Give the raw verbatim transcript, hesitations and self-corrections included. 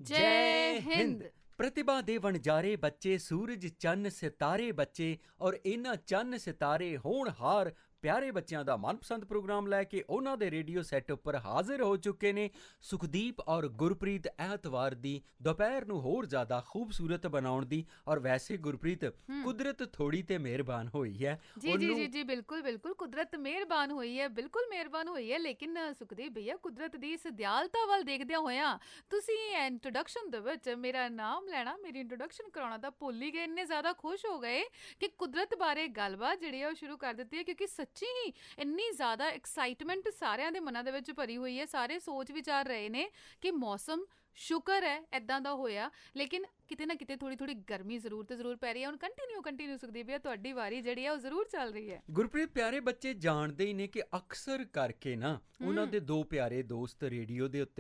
ਜੈ ਹਿੰਦ। ਪ੍ਰਤਿਭਾ ਦੇ ਵਣਜਾਰੇ ਬੱਚੇ, ਸੂਰਜ ਚੰਨ ਸਿਤਾਰੇ ਬੱਚੇ, ਔਰ ਇਹਨਾਂ ਚੰਨ ਸਿਤਾਰੇ ਹੋਣਹਾਰ ਪਿਆਰੇ ਬੱਚਿਆਂ ਦਾ ਮਨਪਸੰਦ ਪ੍ਰੋਗਰਾਮ ਲੈ ਕੇ ਉਹਨਾਂ ਦੇ ਰੇਡੀਓ ਸੈੱਟ ਉੱਪਰ ਹਾਜ਼ਰ ਹੋ ਚੁੱਕੇ ਨੇ ਸੁਖਦੀਪ ਔਰ ਗੁਰਪ੍ਰੀਤ। ਐਤਵਾਰ ਦੀ ਦੁਪਹਿਰ ਨੂੰ ਹੋਰ ਜ਼ਿਆਦਾ ਖੂਬਸੂਰਤ ਬਣਾਉਣ ਦੀ। ਔਰ ਵੈਸੇ ਗੁਰਪ੍ਰੀਤ, ਕੁਦਰਤ ਥੋੜੀ ਤੇ ਮਿਹਰਬਾਨ ਹੋਈ ਹੈ। ਜੀ ਜੀ ਜੀ ਜੀ ਬਿਲਕੁਲ ਬਿਲकुल ਕੁਦਰਤ ਮਿਹਰਬਾਨ ਹੋਈ ਹੈ, ਬਿਲਕੁਲ ਮਿਹਰਬਾਨ ਹੋਈ ਹੈ। ਲੇਕਿਨ ਸੁਖਦੀਪ ਭਈਆ, ਕੁਦਰਤ ਦੀ ਇਸ ਦਿਆਲਤਾ ਵੱਲ ਦੇਖਦਿਆਂ ਹੋਇਆਂ ਤੁਸੀਂ ਇੰਟਰੋਡਕਸ਼ਨ ਦੇ ਵਿੱਚ ਮੇਰਾ ਨਾਮ ਲੈਣਾ, ਮੇਰੀ ਇੰਟਰੋਡਕਸ਼ਨ ਕਰਾਉਣਾ ਤਾਂ ਭੁੱਲ ਹੀ ਗਏ। ਇੰਨੇ ਜ਼ਿਆਦਾ ਖੁਸ਼ ਹੋ ਗਏ ਕਿ ਕੁਦਰਤ ਬਾਰੇ ਗੱਲਬਾਤ ਜਿਹੜੀ ਹੈ ਉਹ ਸ਼ੁਰੂ ਕਰ ਦਿੱਤੀ ਹੈ, ਕਿਉਂਕਿ ਸੱਚੀ ਹੀ ਇੰਨੀ ਜ਼ਿਆਦਾ ਐਕਸਾਈਟਮੈਂਟ ਸਾਰਿਆਂ ਦੇ ਮਨਾਂ ਦੇ ਵਿੱਚ ਭਰੀ ਹੋਈ ਹੈ। ਸਾਰੇ ਸੋਚ ਵਿਚਾਰ ਰਹੇ ਨੇ ਕਿ ਮੌਸਮ ਸ਼ੁਕਰ ਹੈ ਇੱਦਾਂ ਦਾ ਹੋਇਆ, ਲੇਕਿਨ ਕਿਤੇ ਨਾ ਕਿਤੇ ਥੋੜੀ ਥੋੜੀ ਗਰਮੀ ਜ਼ਰੂਰ ਤੇ ਜ਼ਰੂਰ ਪੈ ਰਹੀ ਹੈ। ਹੁਣ ਕੰਟੀਨਿਊ ਕੰਟੀਨਿਊ ਸੁਖਦੀਪ, ਤੁਹਾਡੀ ਵਾਰੀ ਜਿਹੜੀ ਹੈ ਉਹ ਜ਼ਰੂਰ ਚੱਲ ਰਹੀ ਹੈ। ਗੁਰਪ੍ਰੀਤ, ਪਿਆਰੇ ਬੱਚੇ ਜਾਣਦੇ ਹੀ ਨੇ ਕਿ ਅਕਸਰ ਕਰਕੇ ਨਾ ਉਹਨਾਂ ਦੇ ਦੋ ਪਿਆਰੇ ਦੋਸਤ ਰੇਡੀਓ ਦੇ ਉੱਤੇ